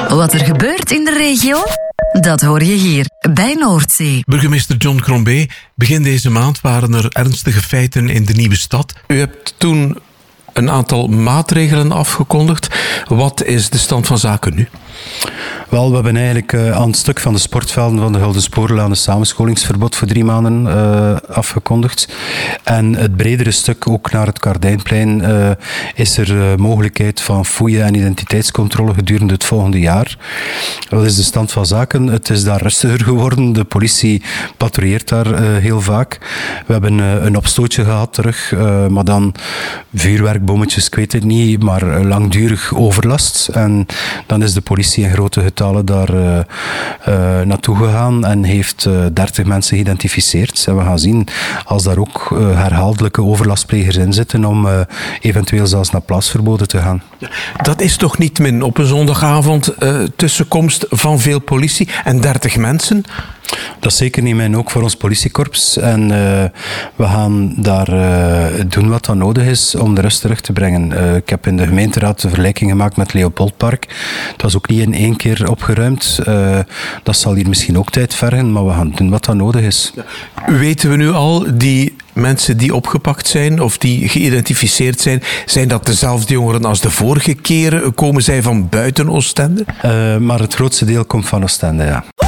Wat er gebeurt in de regio, dat hoor je hier bij Noordzee. Burgemeester John Crombie, begin deze maand waren er ernstige feiten in de Nieuwe Stad. U hebt toen een aantal maatregelen afgekondigd. Wat is de stand van zaken nu? Wel, we hebben eigenlijk aan het stuk van de sportvelden van de Gulden Spoorlaan een samenscholingsverbod voor 3 maanden afgekondigd. En het bredere stuk, ook naar het Kardijnplein, is er mogelijkheid van fouille en identiteitscontrole gedurende het volgende jaar. Wat is de stand van zaken? Het is daar rustiger geworden. De politie patrouilleert daar heel vaak. We hebben een opstootje gehad terug, maar dan vuurwerkbommetjes, ik weet het niet, maar langdurig overlast. En dan is de politie in grote getalen daar naartoe gegaan en heeft 30 mensen geïdentificeerd. En we gaan zien als daar ook herhaaldelijke overlastplegers in zitten om eventueel zelfs naar plaatsverboden te gaan. Dat is toch niet min op een zondagavond tussenkomst van veel politie en 30 mensen? Dat is zeker niet min, ook voor ons politiekorps. En we gaan daar doen wat dan nodig is om de rust terug te brengen. Ik heb in de gemeenteraad de vergelijking gemaakt met Leopoldpark. Het was ook niet in 1 keer opgeruimd. Dat zal hier misschien ook tijd vergen, maar we gaan doen wat dan nodig is. Weten we nu al, die mensen die opgepakt zijn of die geïdentificeerd zijn dat dezelfde jongeren als de vorige keren? Komen zij van buiten Oostende? Maar het grootste deel komt van Oostende, ja.